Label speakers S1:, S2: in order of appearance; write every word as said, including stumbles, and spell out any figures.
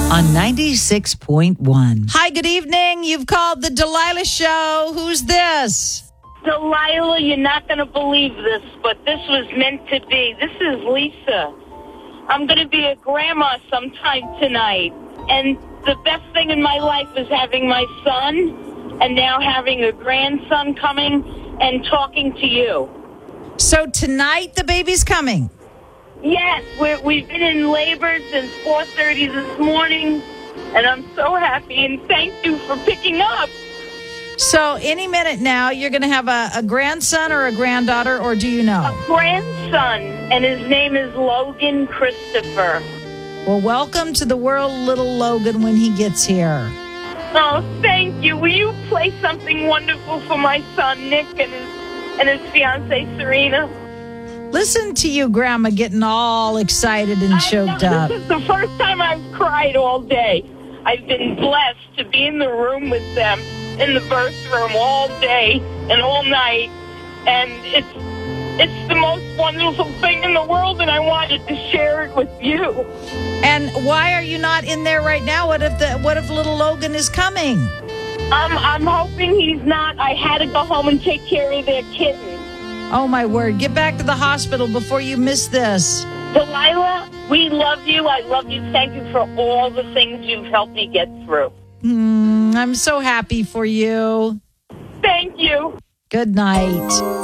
S1: on ninety-six point one.
S2: Hi, good evening. You've called the Delilah Show. Who's this?
S3: Delilah, you're not going to believe this, but this was meant to be. This is Lisa. I'm going to be a grandma sometime tonight. And the best thing in my life is having my son and now having a grandson coming and talking to you.
S2: So tonight the baby's coming.
S3: Yes, we're, we've been in labor since four thirty this morning, and I'm so happy, and thank you for picking up.
S2: So any minute now, you're going to have a, a grandson or a granddaughter, or do you know?
S3: A grandson, and his name is Logan Christopher.
S2: Well, welcome to the world, little Logan, when he gets here.
S3: Oh, thank you. Will you play something wonderful for my son, Nick, and his, and his fiancée, Serena?
S2: Listen to you, Grandma, getting all excited and choked
S3: I know,
S2: up.
S3: This is the first time I've cried all day. I've been blessed to be in the room with them, in the birth room all day and all night. And it's it's the most wonderful thing in the world, and I wanted to share it with you.
S2: And why are you not in there right now? What if the what if little Logan is coming?
S3: Um, I'm hoping he's not. I had to go home and take care of their kitten.
S2: Oh, my word. Get back to the hospital before you miss this.
S3: Delilah, we love you. I love you. Thank you for all the things you've helped me get through.
S2: Mm, I'm so happy for you.
S3: Thank you.
S2: Good night.